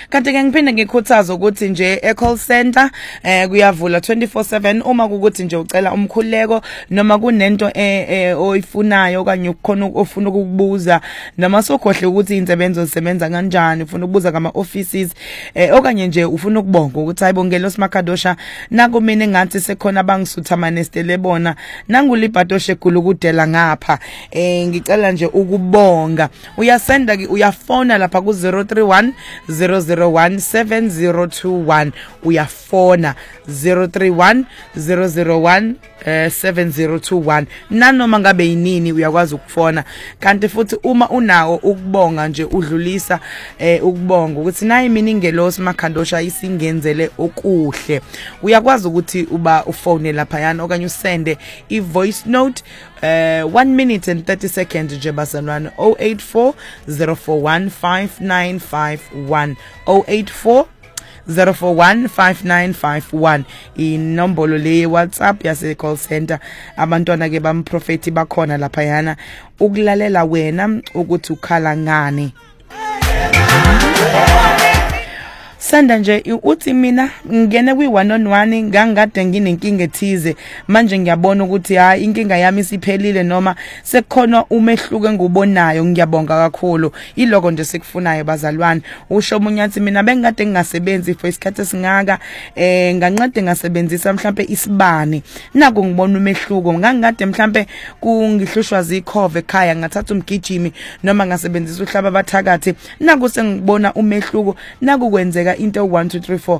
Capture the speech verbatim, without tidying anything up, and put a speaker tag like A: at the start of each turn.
A: kanti ke ngiphinde ngikhuthaza ukuthi nje e-call center eh kuyavula twenty-four seven uma kukuthi nje ucela umkhuleko noma kunento eh oyifunayo okanye ukhona ofuna ukukubuza noma sokhohle ukuthi insebenzo zisebenza kanjani ufuna ukubuza kama offices eh okanye nje ufuna ukubonga ukuthi ayibongelo simakadosha naku mina engathi sekhona abangisuthamane stele bona nangulibhadoshe egulu kudela ngapha eh ngicela nje ukubonga uyasenda uyafona lapha ku zero three one zero zero one seven zero two one uyafona zero three one zero zero one seven zero two one nanoma ngabe yinini uyakwazi ukufona kanti futhi uma unawo ukubonga nje udlulisa eh ukubonga ukuthi nayi mina ingelosi makhandosha isingenzele okuhle uyakwazi ukuthi uba ufone lapha yana okanye usende i voice note uh one minute and thirty seconds nje bazalwane zero eight four zero four one five nine five one zero eight four zero four one five nine five one inombolo le WhatsApp yase call center abantwana ke bamprofeti bakhona lapha yana ukulalela wena ukuthi ukhala ngani sanda nje uthi mina ngene kwi one on one ngangade nginenkinga ethize manje ngiyabona ukuthi hayi inkinga yami isiphelile noma sekukhona umehluko engubonayo ngiyabonga kakhulu iloko nje sikufunayo bazalwane usho umunyathi mina bengade ngingasebenzi for isikhathi singaka eh ngancede ngasebenzisa mhlambe isibani naku ngibona umehluko ngangade mhlambe kungihlushwa zikhove ekhaya ngathatha umgijimi noma ngasebenzisa uhlaba abathakathi naku sengibona umehluko naku kwenzeka into one two three four